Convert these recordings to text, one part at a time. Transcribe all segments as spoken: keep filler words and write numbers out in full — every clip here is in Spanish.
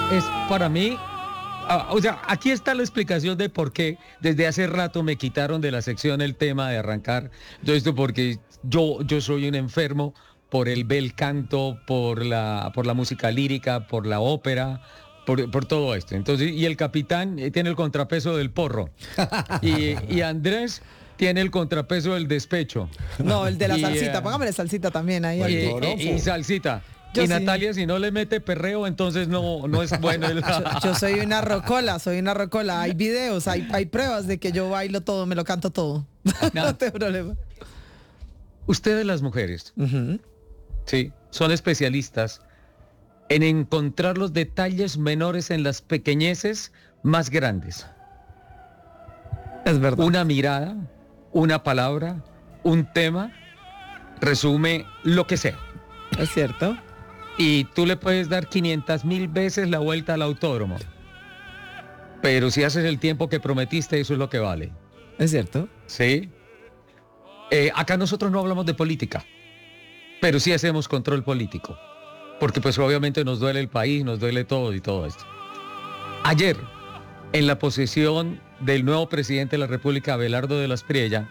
es para mí, ah, o sea, aquí está la explicación de por qué desde hace rato me quitaron de la sección el tema de arrancar todo esto, porque yo, yo soy un enfermo por el bel canto, por la, por la música lírica, por la ópera, por, por todo esto. Entonces, y el capitán eh, tiene el contrapeso del porro. Y, y Andrés tiene el contrapeso del despecho. No, el de la Y, salsita, eh, póngame salsita también ahí. Y, al- y- y salsita. Yo y sí. Natalia, si no le mete perreo, entonces no, no es bueno. el- Yo, yo soy una rocola, soy una rocola. Hay videos, hay, hay pruebas de que yo bailo todo, me lo canto todo. No tengo problema. Ustedes las mujeres, Ujú. sí, son especialistas en encontrar los detalles menores en las pequeñeces más grandes. Es verdad. Una mirada, una palabra, un tema, resume lo que sea. Es cierto. Y tú le puedes dar quinientas mil veces la vuelta al autódromo. Pero si haces el tiempo que prometiste, eso es lo que vale. Es cierto. ¿Sí? Eh, acá nosotros no hablamos de política, pero sí hacemos control político. Porque pues obviamente nos duele el país, nos duele todo y todo esto. Ayer, en la posesión del nuevo presidente de la República, Abelardo de la Espriella,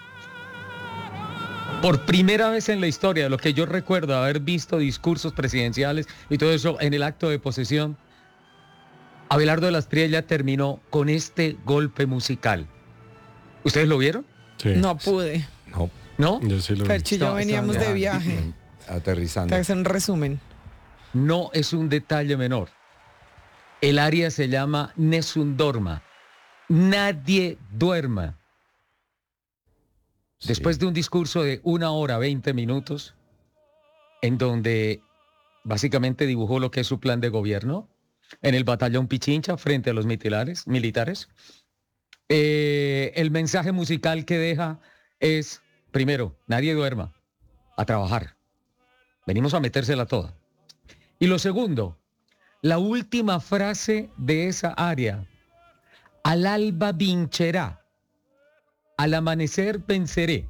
por primera vez en la historia, lo que yo recuerdo haber visto discursos presidenciales y todo eso en el acto de posesión, Abelardo de la Espriella terminó con este golpe musical. ¿Ustedes lo vieron? Sí. No pude. No, ¿No? yo sí lo vi. Ferchi y yo Está- veníamos está de ya viaje. Aterrizando. Te hacer un resumen. No es un detalle menor. El área se llama Nessun Dorma. Nadie duerma. Sí. Después de un discurso de una hora, veinte minutos, en donde básicamente dibujó lo que es su plan de gobierno, en el batallón Pichincha frente a los militares, militares, eh, el mensaje musical que deja es, primero, nadie duerma, a trabajar. Venimos a metérsela toda. Y lo segundo, la última frase de esa área, al alba vincherá, al amanecer venceré.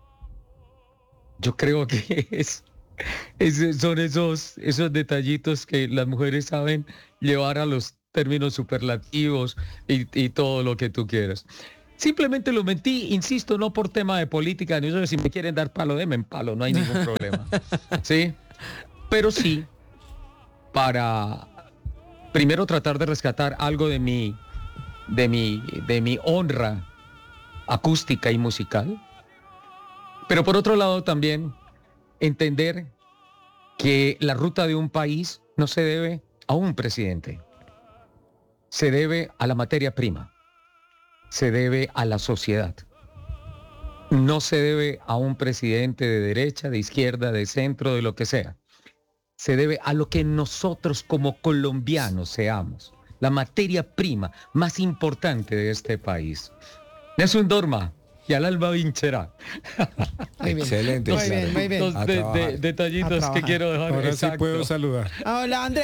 Yo creo que es, es- son esos, esos detallitos que las mujeres saben llevar a los términos superlativos y, y todo lo que tú quieras. Simplemente lo mentí, insisto, no por tema de política, ni eso, si me quieren dar palo, denme en palo, no hay ningún problema. ¿Sí? Pero sí, para primero tratar de rescatar algo de mi, de mi, de mi honra acústica y musical, pero por otro lado también entender que la ruta de un país no se debe a un presidente, se debe a la materia prima, se debe a la sociedad, no se debe a un presidente de derecha, de izquierda, de centro, de lo que sea, se debe a lo que nosotros como colombianos seamos, la materia prima más importante de este país. Nessun Dorma y al alba vincherá. Muy bien. Excelente. Muy bien, muy bien. Dos A de- de- trabajar. detallitos A que trabajar. quiero dejar. Ahora sí exacto. puedo saludar. Hola, Andrés.